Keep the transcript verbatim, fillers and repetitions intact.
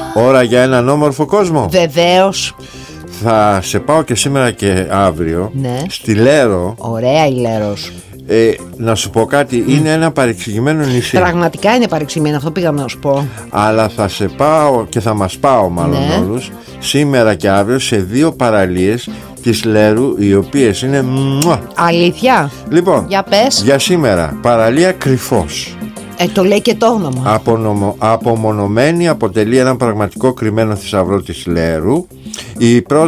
Ώρα για έναν όμορφο κόσμο. Βεβαίως. Θα σε πάω και σήμερα και αύριο, ναι, στη Λέρο. Ωραία η Λέρος. ε, Να σου πω κάτι, mm. είναι ένα παρεξηγημένο νησί. Πραγματικά είναι παρεξηγημένο, αυτό πήγαμε να σου πω. Αλλά θα σε πάω και θα μας πάω μάλλον ναι. όλους σήμερα και αύριο σε δύο παραλίες της Λέρου, οι οποίες είναι μουα. Αλήθεια. Λοιπόν, για πες. Για σήμερα, παραλία Κρυφός. Ε, το λέει και το όνομα. Απονομο, απομονωμένη, αποτελεί έναν πραγματικό κρυμμένο θησαυρό της Λέρου. Η